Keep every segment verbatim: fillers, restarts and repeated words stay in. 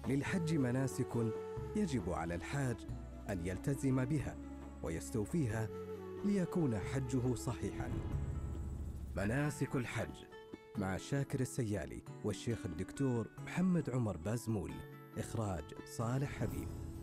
للحج مناسك يجب على الحاج أن يلتزم بها ويستوفيها ليكون حجه صحيحاً. مناسك الحج مع شاكر السيالي والشيخ الدكتور محمد عمر بازمول. إخراج صالح حبيب.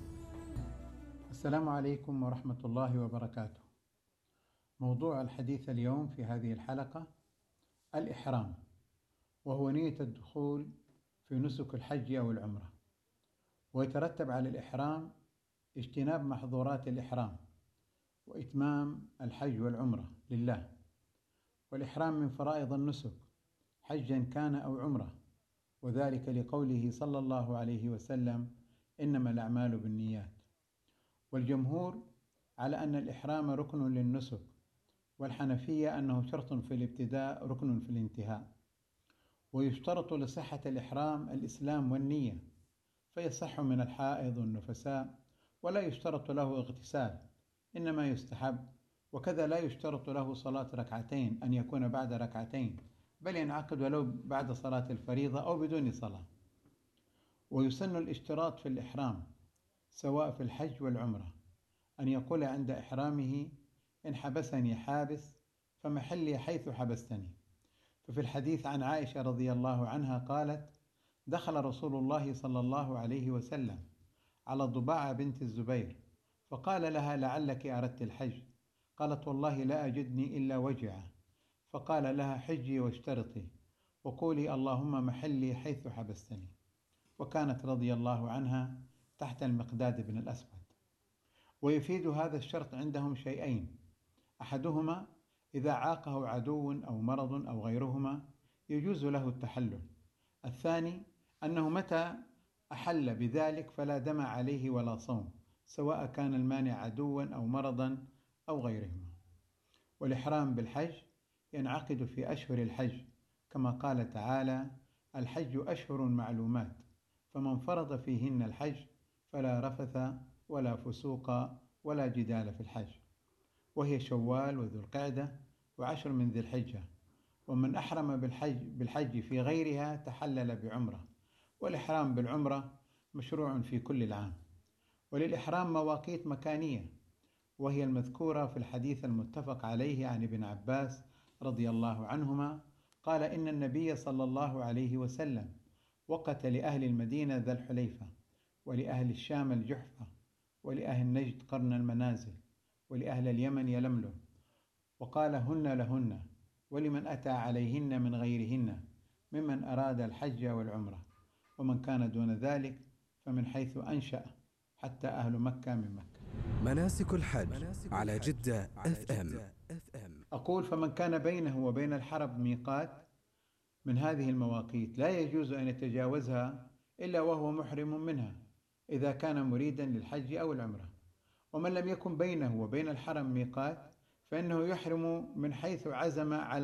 السلام عليكم ورحمة الله وبركاته. موضوع الحديث اليوم في هذه الحلقة الإحرام، وهو نية الدخول في نسك الحج أو العمرة، ويترتب على الإحرام اجتناب محظورات الإحرام وإتمام الحج والعمرة لله. والإحرام من فرائض النسك حجا كان أو عمرة، وذلك لقوله صلى الله عليه وسلم: إنما الأعمال بالنيات. والجمهور على أن الإحرام ركن للنسك، والحنفية أنه شرط في الابتداء ركن في الانتهاء. ويشترط لصحة الإحرام الإسلام والنية، فيصح من الحائض والنفساء، ولا يشترط له اغتسال، إنما يستحب. وكذا لا يشترط له صلاة ركعتين، أن يكون بعد ركعتين، بل ينعقد ولو بعد صلاة الفريضة أو بدون صلاة. ويسن الاشتراط في الإحرام سواء في الحج والعمرة أن يقول عند إحرامه: إن حبسني حابس فمحلي حيث حبستني. ففي الحديث عن عائشة رضي الله عنها قالت: دخل رسول الله صلى الله عليه وسلم على ضباعة بنت الزبير فقال لها: لعلك أردت الحج؟ قالت: والله لا أجدني إلا وجعة. فقال لها: حجي واشترطي وقولي اللهم محلي حيث حبستني. وكانت رضي الله عنها تحت المقداد بن الأسود. ويفيد هذا الشرط عندهم شيئين: أحدهما إذا عاقه عدو أو مرض أو غيرهما يجوز له التحلل. الثاني أنه متى أحل بذلك فلا دم عليه ولا صوم، سواء كان المانع عدوا أو مرضا أو غيرهما. والإحرام بالحج ينعقد في أشهر الحج، كما قال تعالى: الحج أشهر معلومات، فمن فرض فيهن الحج فلا رفث ولا فسوق ولا جدال في الحج. وهي شوال وذو القعدة وعشر من ذي الحجة. ومن أحرم بالحج, بالحج في غيرها تحلل بعمرة. والإحرام بالعمرة مشروع في كل العام. وللإحرام مواقيت مكانية، وهي المذكورة في الحديث المتفق عليه عن ابن عباس رضي الله عنهما قال: إن النبي صلى الله عليه وسلم وقت لأهل المدينة ذا الحليفة، ولأهل الشام الجحفة، ولأهل نجد قرن المنازل، ولأهل اليمن يلملم، وقال: هن لهن ولمن أتى عليهن من غيرهن ممن أراد الحج والعمرة، ومن كان دون ذلك فمن حيث أنشأ، حتى أهل مكة من مكة. مناسك الحج على جدة اف ام. أقول: فمن كان بينه وبين الحرم ميقات من هذه المواقيت لا يجوز أن يتجاوزها إلا وهو محرم منها، إذا كان مريدا للحج أو العمرة. ومن لم يكن بينه وبين الحرم ميقات فإنه يحرم من حيث عزم على